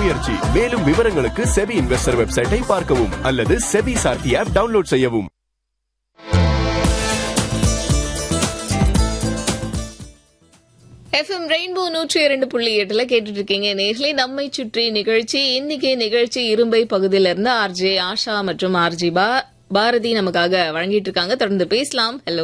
முயற்சி. மேலும் விவரங்களுக்கு செபி இன்வெஸ்டர் வெப்சைட்டை பார்க்கவும் அல்லது செபி சார்த்தி ஆப் டவுன்லோட் செய்யவும். FM ரெயின்போ 102.8 கேட்டுட்டு இருக்கீங்க. நேர்களை நம்மை சுற்றி நிகழ்ச்சி. இன்னைக்கு நிகழ்ச்சி இரும்பை பகுதியில இருந்து ஆர்ஜே ஆஷா மற்றும் ஆர்ஜி பாரதி நமக்காக வழங்கிட்டு இருக்காங்க. தொடர்ந்து பேசலாம். ஹலோ.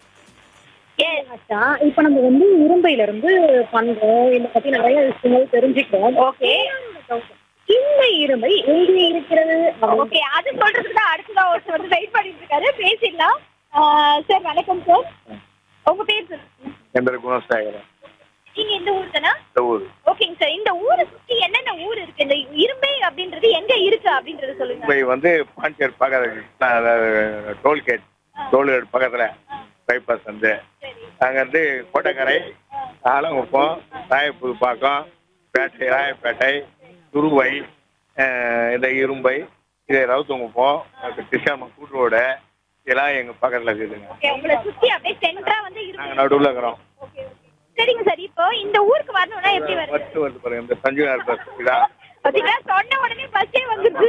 இப்ப நம்ம வந்து இரும்பையில இருந்து பண்றோம், இத பத்தி நிறைய விஷயங்கள் தெரிஞ்சுக்கிறோம். ஓகே, இந்த இரும்பை எங்க இருக்கிறது? ஓகே, அது சொல்றதுக்கு தான் அடுத்ததா ஒருத்தர் வந்து வெயிட் பண்ணிட்டு இருக்காரு. பேசிடலாம். சார் வணக்கம் சார், உங்க பேர் சொல்லுங்க. என் பேர் குணசாகரன். நீங்க இந்த ஊர் தானா? இந்த ஊர். ஓகேங்க சார், இந்த ஊரை சுத்தி என்னென்ன ஊர் இருக்கு? இந்த இரும்பை அப்படின்றது எங்க இருக்கு அப்படின்றத சொல்லுங்க. மும்பை வந்து பாண்டிச்சேரி பக்கத்துல டோல்கேட் பக்கத்துல பைபாஸ் வந்து அங்க இருந்து கோட்டக்கரை, ஆலங்குப்பம், ராயப்புதுப்பாக்கம், ராயப்பேட்டை, துருவை, இந்த இரும்பை, இது ரவுத்தங்குப்பம், கிருஷ்ணாமன் கூட்டுரோடு, இதெல்லாம் எங்க பக்கத்துல இருக்குதுங்க. உங்களை சுத்தி அப்படியே சென்டரா வந்து நாங்க நடுவில் இருக்கிறோம். சரிங்க சார், இப்போ இந்த ஊருக்கு வரணும்னா எப்படி வருது? பஸ் வருது பாருங்க, இந்த சஞ்சீவ் நகர் பஸ் இதான். பாத்தீங்களா, சொன்ன உடனே பஸ்ஸே வந்துருது.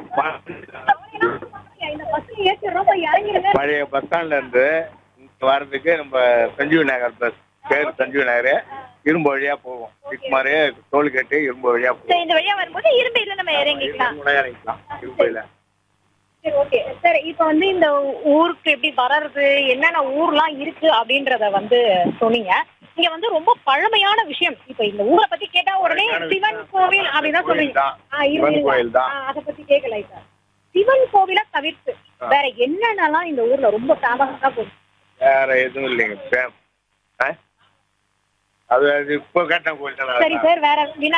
இந்த பஸ்ல ஏற்றுறோம், போய் இறங்கிடுங்க. பழைய பஸ் ஸ்டாண்ட்ல இருந்து இங்க வர்றதுக்கு நம்ம சஞ்சீவ் நகர் பஸ், பேர் சஞ்சீவ் நகர், இரும்பு வழியா போவோம். இதுமாதிரி டோல்கேட்டு இரும்பு வழியா போவோம். இந்த வழியா வரும்போது இரும்பையில நம்ம இறங்கிக்கலாம். இறங்கிக்கலாம் இரும்பையில. சரி, ஓகே சார். இப்போ வந்து இந்த ஊருக்கு எப்படி வர்றது, என்னென்ன ஊர்லாம் இருக்கு அப்படின்றத வந்து சொன்னீங்க. இங்க வந்து ரொம்ப பழமையான விஷயம். இப்ப இந்த ஊரை பத்தி கேட்டா உடனே சிவன் கோவில் அப்படின்னு தான் சொல்றீங்க. அத பத்தி கேட்கல. இப்ப சிவன் கோவிலை தவிர்த்து வேற என்னென்னலாம் இந்த ஊர்ல ரொம்ப ஃபேமஸா போகுது? வேற எதுவும் இல்லைங்க. அது இப்போ கட்டின கோயில் தான். சரி சார், வேற